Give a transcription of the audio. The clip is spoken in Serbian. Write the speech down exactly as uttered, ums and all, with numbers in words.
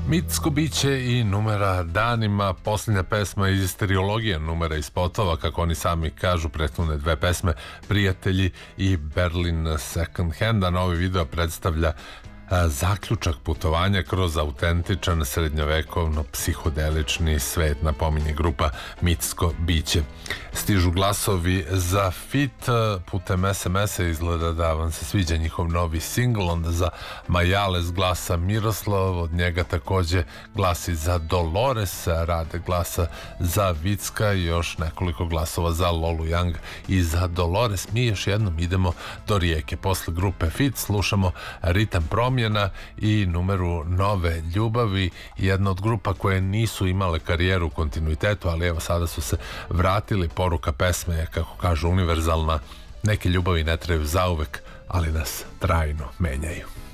Mitsko biće i numera danima, posljednja pesma iz stereologije numera i spotova, kako oni sami kažu, prethodne dve pesme Prijatelji i Berlin Second Hand, a novi video predstavlja zaključak putovanja kroz autentičan srednjovekovno psihodelični svet, napominje grupa Mitsko biće. Stižu glasovi za fit putem es em es-a, izgleda da vam se sviđa njihov novi singl, onda za Majales glasa Miroslav, od njega takođe glasi za Dolores, Rade glasa za Vicka i još nekoliko glasova za Lolu Young i za Dolores. Mi još jednom idemo do Rijeke. Posle grupe Fit slušamo Ritam promjena i numeru Nove ljubavi, jedna od grupa koje nisu imale karijeru u kontinuitetu, ali evo sada su se vratili. Poruka pesme je, kako kažu, univerzalna: neke ljubavi ne traju zauvek, ali nas trajno menjaju.